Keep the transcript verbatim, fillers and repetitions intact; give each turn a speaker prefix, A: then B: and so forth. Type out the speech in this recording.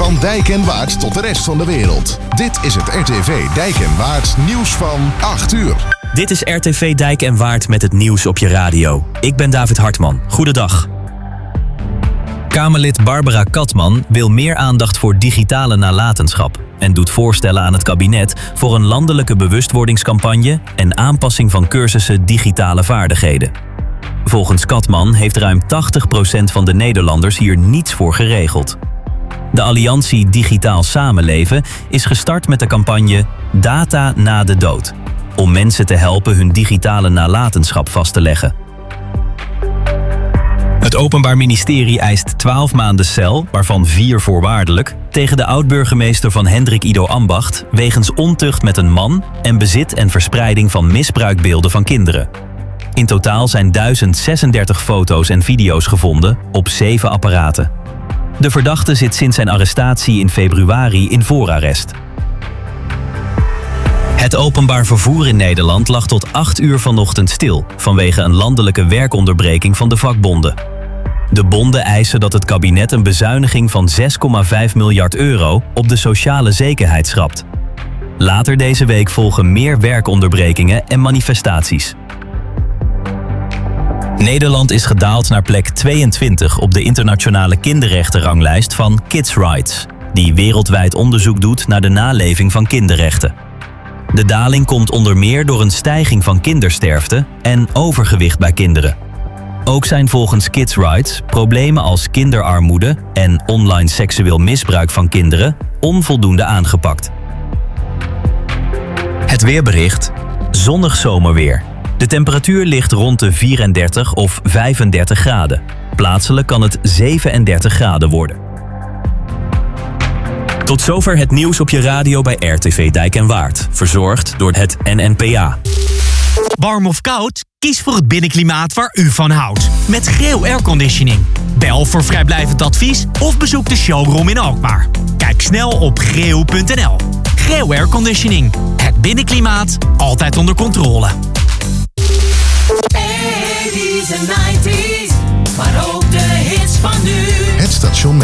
A: Van Dijk en Waard tot de rest van de wereld. Dit is het R T V Dijk en Waard nieuws van acht uur.
B: Dit is R T V Dijk en Waard met het nieuws op je radio. Ik ben David Hartman. Goedendag. Kamerlid Barbara Katman wil meer aandacht voor digitale nalatenschap en doet voorstellen aan het kabinet voor een landelijke bewustwordingscampagne en aanpassing van cursussen digitale vaardigheden. Volgens Katman heeft ruim tachtig procent van de Nederlanders hier niets voor geregeld. De Alliantie Digitaal Samenleven is gestart met de campagne Data na de dood, om mensen te helpen hun digitale nalatenschap vast te leggen. Het Openbaar Ministerie eist twaalf maanden cel, waarvan vier voorwaardelijk, tegen de oud-burgemeester van Hendrik Ido Ambacht wegens ontucht met een man en bezit en verspreiding van misbruikbeelden van kinderen. In totaal zijn duizend zesendertig foto's en video's gevonden op zeven apparaten. De verdachte zit sinds zijn arrestatie in februari in voorarrest. Het openbaar vervoer in Nederland lag tot acht uur vanochtend stil vanwege een landelijke werkonderbreking van de vakbonden. De bonden eisen dat het kabinet een bezuiniging van zes komma vijf miljard euro op de sociale zekerheid schrapt. Later deze week volgen meer werkonderbrekingen en manifestaties. Nederland is gedaald naar plek tweeëntwintig op de internationale kinderrechtenranglijst van Kids Rights, die wereldwijd onderzoek doet naar de naleving van kinderrechten. De daling komt onder meer door een stijging van kindersterfte en overgewicht bij kinderen. Ook zijn volgens Kids Rights problemen als kinderarmoede en online seksueel misbruik van kinderen onvoldoende aangepakt. Het weerbericht: zonnig zomerweer. De temperatuur ligt rond de vierendertig of vijfendertig graden. Plaatselijk kan het zevenendertig graden worden. Tot zover het nieuws op je radio bij R T V Dijk en Waard. Verzorgd door het N N P A.
C: Warm of koud? Kies voor het binnenklimaat waar u van houdt. Met Greo Airconditioning. Bel voor vrijblijvend advies of bezoek de showroom in Alkmaar. Kijk snel op greo punt n l. Greo Airconditioning. Het binnenklimaat altijd onder controle.
D: eighties en nineties, maar ook de hits van nu.
A: Het station met